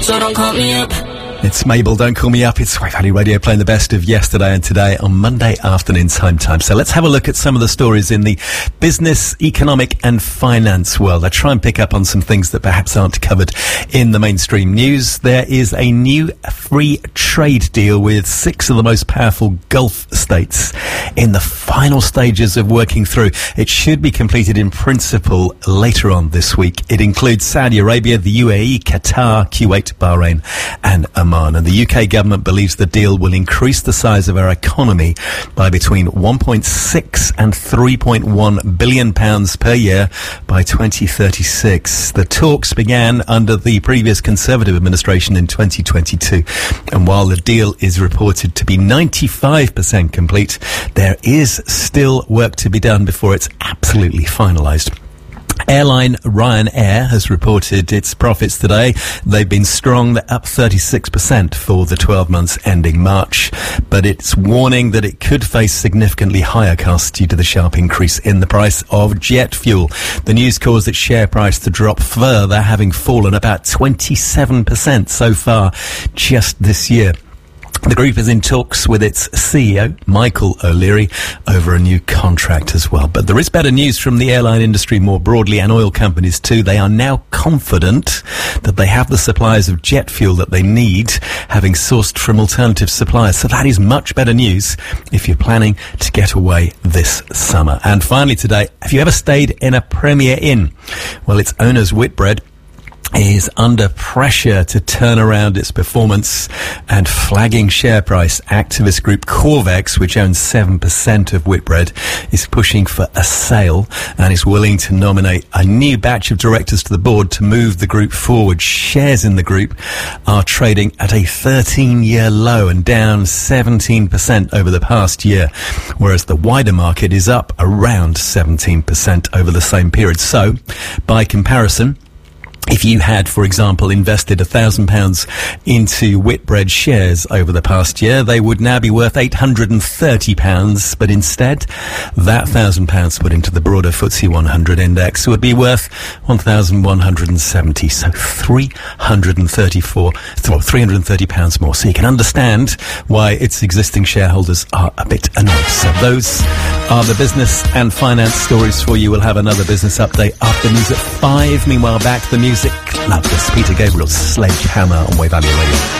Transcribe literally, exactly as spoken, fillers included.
so don't call me up. It's Mabel, Don't Call Me Up. It's Wave Valley Radio playing the best of yesterday and today on Monday afternoon time time. So let's have a look at some of the stories in the business, economic and finance world. I try and pick up on some things that perhaps aren't covered in the mainstream news. There is a new free trade deal with six of the most powerful Gulf states in the final stages of working through. It should be completed in principle later on this week. It includes Saudi Arabia, the U A E, Qatar, Kuwait, Bahrain and Oman. And the U K government believes the deal will increase the size of our economy by between one point six and three point one billion pounds per year by twenty thirty-six. The talks began under the previous Conservative administration in twenty twenty-two. And while the deal is reported to be ninety-five percent complete, there is still work to be done before it's absolutely finalised. Airline Ryanair has reported its profits today. They've been strong. They're up thirty-six percent for the twelve months ending March. But it's warning that it could face significantly higher costs due to the sharp increase in the price of jet fuel. The news caused its share price to drop further, having fallen about twenty-seven percent so far just this year. The group is in talks with its C E O, Michael O'Leary, over a new contract as well. But there is better news from the airline industry more broadly, and oil companies too. They are now confident that they have the supplies of jet fuel that they need, having sourced from alternative suppliers. So that is much better news if you're planning to get away this summer. And finally today, have you ever stayed in a Premier Inn? Well, its owner's Whitbread is under pressure to turn around its performance, and flagging share price activist group Corvex, which owns seven percent of Whitbread, is pushing for a sale and is willing to nominate a new batch of directors to the board to move the group forward. Shares in the group are trading at a thirteen-year low and down seventeen percent over the past year, whereas the wider market is up around seventeen percent over the same period. So, by comparison, if you had, for example, invested one thousand pounds into Whitbread shares over the past year, they would now be worth eight hundred thirty pounds. But instead, that one thousand pounds put into the broader F T S E one hundred index would be worth one thousand one hundred seventy. So three hundred thirty-four, well, three hundred thirty pounds more. So you can understand why its existing shareholders are a bit annoyed. So those are the business and finance stories for you. We'll have another business update after news at five. Meanwhile, back to the music. Love this. Peter Gabriel's Sledgehammer on Wave Valley Radio.